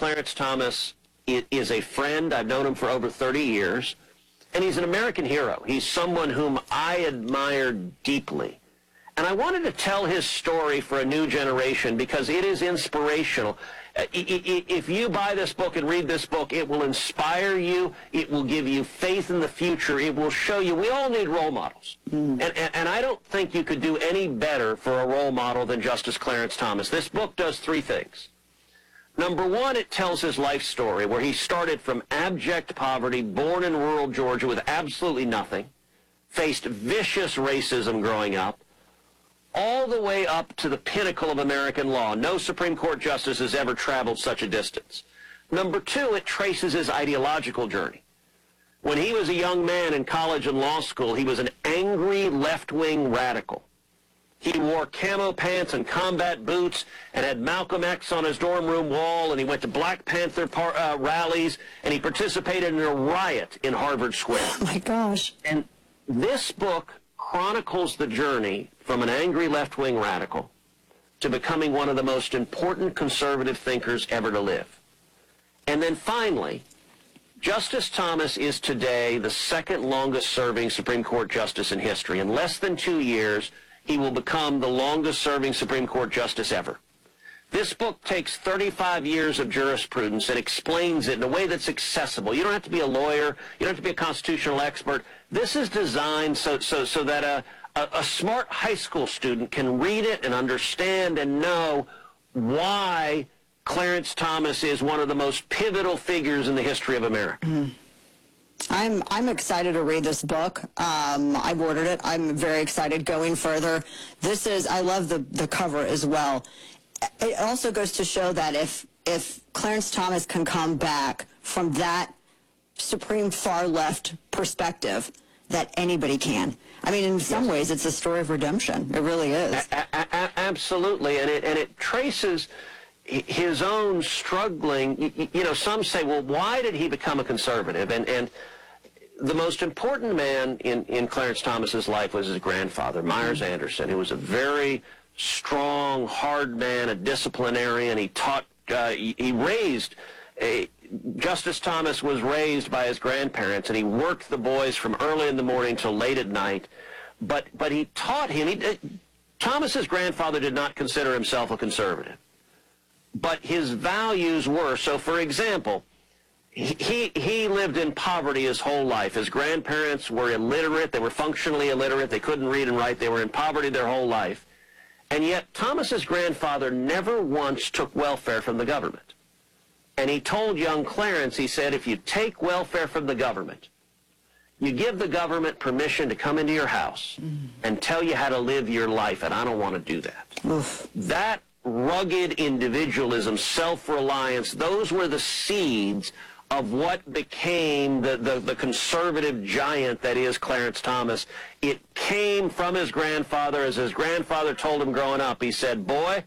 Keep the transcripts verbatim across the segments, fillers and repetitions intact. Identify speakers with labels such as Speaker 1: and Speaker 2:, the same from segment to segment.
Speaker 1: Clarence Thomas is a friend. I've known him for over thirty years, and he's an American hero. He's someone whom I admire deeply. And I wanted to tell his story for a new generation because it is inspirational. If you buy this book and read this book, it will inspire you. It will give you faith in the future. It will show you we all need role models. Mm. And, and, and I don't think you could do any better for a role model than Justice Clarence Thomas. This book does three things. Number one, it tells his life story, where he started from abject poverty, born in rural Georgia with absolutely nothing, faced vicious racism growing up, all the way up to the pinnacle of American law. No Supreme Court justice has ever traveled such a distance. Number two, it traces his ideological journey. When he was a young man in college and law school, he was an angry left-wing radical. He wore camo pants and combat boots and had Malcolm X on his dorm room wall, and he went to Black Panther par uh, rallies, and he participated in a riot in Harvard Square.
Speaker 2: Oh, my gosh.
Speaker 1: And this book chronicles the journey from an angry left-wing radical to becoming one of the most important conservative thinkers ever to live. And then finally, Justice Thomas is today the second longest-serving Supreme Court justice in history. In less than two years, he will become the longest-serving Supreme Court justice ever. This book takes thirty-five years of jurisprudence and explains it in a way that's accessible. You don't have to be a lawyer. You don't have to be a constitutional expert. This is designed so, so, so that a, a, a smart high school student can read it and understand and know why Clarence Thomas is one of the most pivotal figures in the history of America.
Speaker 2: Mm. I'm I'm excited to read this book. Um, I've ordered it. I'm very excited going further. This is, I love the, the cover as well. It also goes to show that if if Clarence Thomas can come back from that supreme far left perspective, that anybody can. I mean, in some yes. ways, it's a story of redemption. It really is.
Speaker 1: A a a absolutely, and it and it traces his own struggling. You, you know, some say, well, why did he become a conservative? And and the most important man in in Clarence Thomas's life was his grandfather, Myers mm-hmm. Anderson, who was a very strong, hard man, a disciplinarian. He taught, uh, he, he raised, a, Justice Thomas was raised by his grandparents, and he worked the boys from early in the morning till late at night. But, but he taught him, he, uh, Thomas's grandfather did not consider himself a conservative. But his values were, so for example, he, he, he lived in poverty his whole life. His grandparents were illiterate, they were functionally illiterate, they couldn't read and write, they were in poverty their whole life. And yet, Thomas's grandfather never once took welfare from the government. And he told young Clarence, he said, if you take welfare from the government, you give the government permission to come into your house mm. and tell you how to live your life, and I don't want to do that. Oof. That rugged individualism, self-reliance, those were the seeds of what became the, the, the conservative giant that is Clarence Thomas. It came from his grandfather. As his grandfather told him growing up, he said, boy,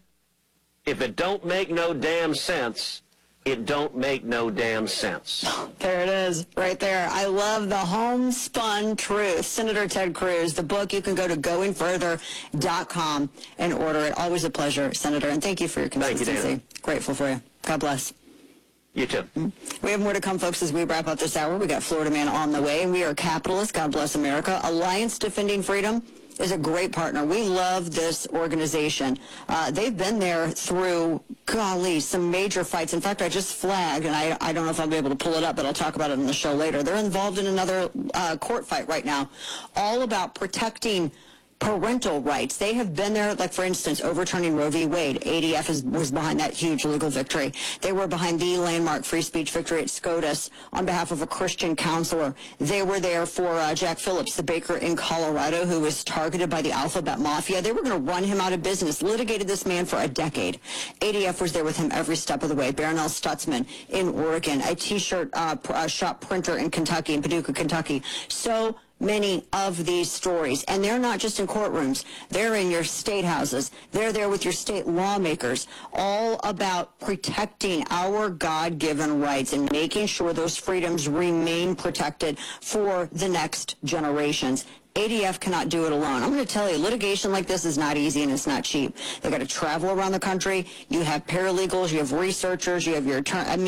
Speaker 1: if it don't make no damn sense, it don't make no damn sense.
Speaker 2: There it is, right there. I love the homespun truth. Senator Ted Cruz, the book, you can go to going further dot com and order it. Always a pleasure, Senator, and thank you for your consistency.
Speaker 1: Thank you,
Speaker 2: Grateful for you. God bless.
Speaker 1: You too.
Speaker 2: We have more to come, folks, as we wrap up this hour. We got Florida Man on the way, and we are capitalists. God bless America. Alliance Defending Freedom is a great partner. We love this organization. Uh, they've been there through, golly, some major fights. In fact, I just flagged, and I, I don't know if I'll be able to pull it up, but I'll talk about it in the show later. They're involved in another uh, court fight right now, all about protecting parental rights. They have been there, like, for instance, overturning Roe v. Wade. A D F is, was behind that huge legal victory. They were behind the landmark free speech victory at SCOTUS on behalf of a Christian counselor. They were there for uh, Jack Phillips, the baker in Colorado, who was targeted by the Alphabet Mafia. They were going to run him out of business, litigated this man for a decade. A D F was there with him every step of the way. Barronelle Stutzman in Oregon, a T-shirt uh, pr uh, shop printer in Kentucky, in Paducah, Kentucky. So many of these stories, and they're not just in courtrooms. They're in your state houses. They're there with your state lawmakers, all about protecting our God-given rights and making sure those freedoms remain protected for the next generations. A D F cannot do it alone. I'm going to tell you, litigation like this is not easy and it's not cheap. They got to travel around the country. You have paralegals, you have researchers, you have your attorney. I mean,